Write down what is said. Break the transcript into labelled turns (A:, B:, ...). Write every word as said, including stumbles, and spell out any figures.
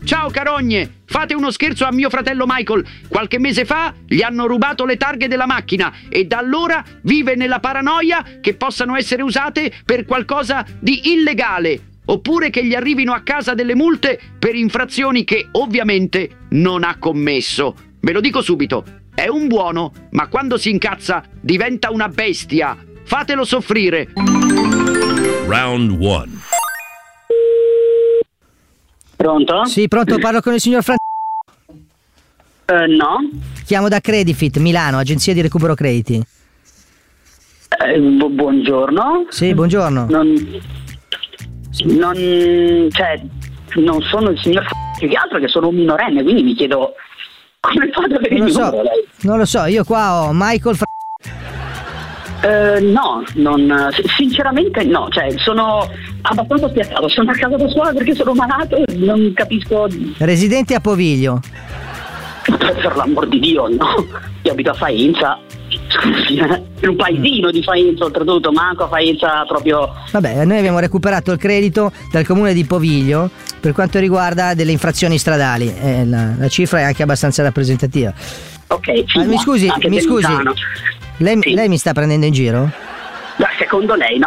A: Ciao carogne, fate uno scherzo a mio fratello Michael. Qualche mese fa gli hanno rubato le targhe della macchina e da allora vive nella paranoia che possano essere usate per qualcosa di illegale, oppure che gli arrivino a casa delle multe per infrazioni che ovviamente non ha commesso. Ve lo dico subito, è un buono, ma quando si incazza diventa una bestia. Fatelo soffrire.
B: Round one.
C: Pronto?
D: Sì, pronto, parlo con il signor Fran...
C: Uh, no.
D: Chiamo da Credifit, Milano, agenzia di recupero crediti.
C: Eh, bu- buongiorno.
D: Sì, buongiorno.
C: Non... Non... Cioè, non sono il signor F***, più che altro che sono un minorenne, quindi mi chiedo come fate ad avere
D: Non lo
C: il
D: so,
C: numero lei?
D: non lo so, io qua ho Michael Fra...
C: Eh, no, non, sinceramente no, cioè sono abbastanza spiazzato, sono a casa da sola perché sono malato, non capisco.
D: Residente a Poviglio.
C: Per l'amor di Dio, no, io abito a Faenza, scusi, eh, in un paesino di Faenza oltretutto, manco a Faenza proprio.
D: Vabbè, noi abbiamo recuperato il credito dal comune di Poviglio per quanto riguarda delle infrazioni stradali, eh, la, la cifra è anche abbastanza rappresentativa.
C: Ok,
D: ah, mi scusi, mi scusi, lei,
C: sì.
D: lei mi sta prendendo in giro?
C: Secondo lei no?